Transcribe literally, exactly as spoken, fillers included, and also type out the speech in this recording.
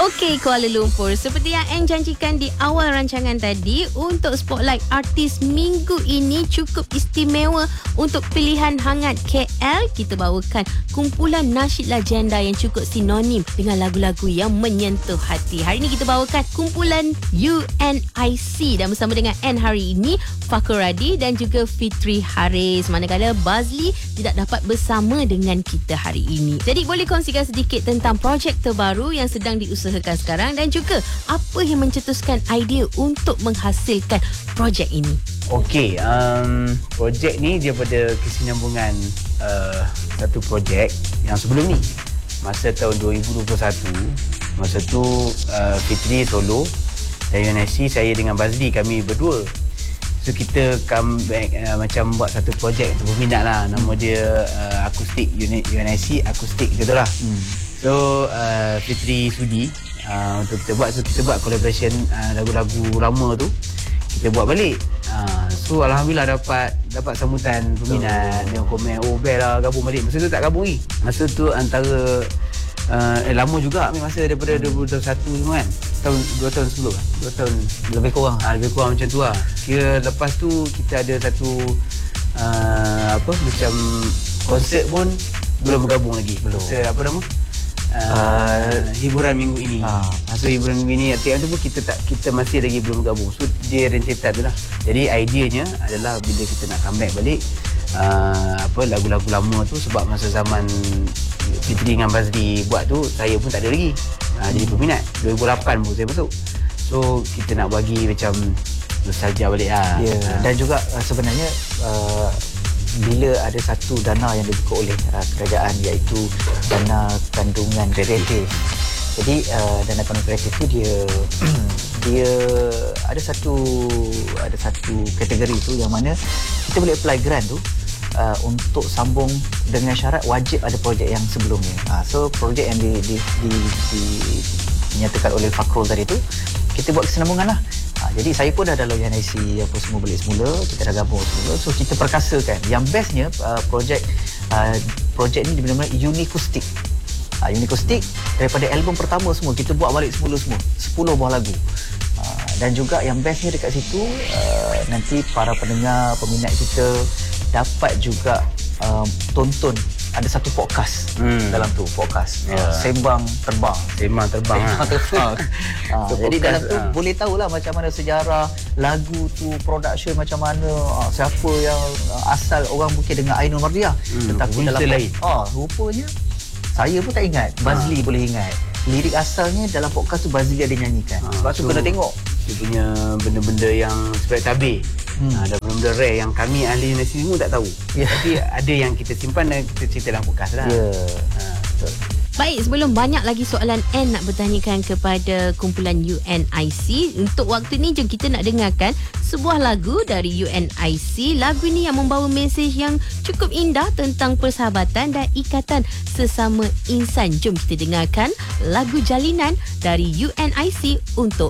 Okey Kuala Lumpur, seperti yang Anne janjikan di awal rancangan tadi, untuk spotlight artis minggu ini cukup istimewa untuk pilihan hangat K L. Kita bawakan kumpulan nasyid legenda yang cukup sinonim dengan lagu-lagu yang menyentuh hati. Hari ini kita bawakan kumpulan U N I C dan bersama dengan Anne hari ini Fakur Radi dan juga Fitri Haris, manakala Bazli tidak dapat bersama dengan kita hari ini. Jadi boleh kongsikan sedikit tentang projek terbaru yang sedang diusahakan sekarang dan juga apa yang mencetuskan idea untuk menghasilkan projek ini. Okey, um, projek ni daripada kesinambungan uh, satu projek yang sebelum ni. Masa tahun dua ribu dua puluh satu, masa tu uh, Fitri solo dan U N I C, saya dengan Bazli, kami berdua. So kita come back, uh, macam buat satu projek untuk berminat lah. Nama dia uh, Akustik U N I C, Akustik gitu lah. Hmm. So uh, Fitri sudi uh, untuk kita buat. So kita buat collaboration uh, lagu-lagu lama tu kita buat balik. uh, So Alhamdulillah dapat dapat sambutan peminat. Dia komen, oh best lah gabung balik. Masa tu tak gabung lagi. Masa tu antara uh, eh, lama juga ambil masa daripada dua ribu dua puluh satu semua kan. Tahun dua tahun sebelum kan. dua tahun lebih kurang. Ah, lebih kurang macam tu lah. Kira lepas tu kita ada satu uh, apa macam konsert pun belum bergabung lagi. Belum. Konsert apa nama? Uh, uh, hiburan minggu ini. Uh, so hiburan minggu ini tiap tu pun kita tak kita masih lagi belum bergabung. So dia rentetan tu lah. Jadi ideanya adalah bila kita nak comeback balik uh, apa lagu-lagu lama tu, sebab masa zaman Fitri dengan Bazli buat tu saya pun tak ada lagi. Uh, jadi peminat dua ribu lapan pun saya masuk. So kita nak bagi macam nostalgia balik lah. Ya, yeah. uh. Dan juga uh, sebenarnya uh, bila ada satu dana yang dibuka oleh uh, kerajaan, iaitu dana kandungan kreatif. Jadi uh, dana kandungan kreatif tu dia dia ada satu ada satu kategori tu yang mana kita boleh apply grant tu uh, untuk sambung dengan syarat wajib ada projek yang sebelumnya. Uh, so projek yang di, di, di, di, dinyatakan oleh Fakrul tadi tu kita buat kesinambungan lah. Ha, jadi saya pun dah dalam U N I C apa semua balik semula, kita dah gabung semula. So kita perkasakan. Yang bestnya uh, projek uh, projek ni benar-benar unikustik. Uh, unikustik daripada album pertama semua kita buat balik semula semua. sepuluh buah lagu. Uh, dan juga yang bestnya dekat situ uh, nanti para pendengar, peminat kita dapat juga uh, tonton. Ada satu podcast hmm. dalam tu, podcast yeah. uh, Sembang Terbang. Sembang Terbang. Sembang Terbang. ha, so, jadi podcast, dalam tu ha. boleh tahulah macam mana sejarah lagu tu, production macam mana, uh, siapa yang uh, asal orang mungkin dengar Ainul Mardiah. Hmm. Tetapi dalam lain. Ah, rupanya saya pun tak ingat. Bazli ha. boleh ingat. Lirik asalnya dalam podcast tu Bazli ada nyanyikan. Ha. Sebab so, tu kena tengok. Dia punya benda-benda yang sebaik tabir. Hmm. Ha, ada benda-benda rare yang kami ahli nasi semua tak tahu. Yeah. Tapi ada yang kita simpan dan kita cerita dalam podcast lah. Ya. Yeah. Ha, betul. Baik, sebelum banyak lagi soalan Anne nak bertanyakan kepada kumpulan U N I C, untuk waktu ni jom kita nak dengarkan sebuah lagu dari U N I C. Lagu ni yang membawa mesej yang cukup indah tentang persahabatan dan ikatan sesama insan. Jom kita dengarkan lagu Jalinan dari U N I C untuk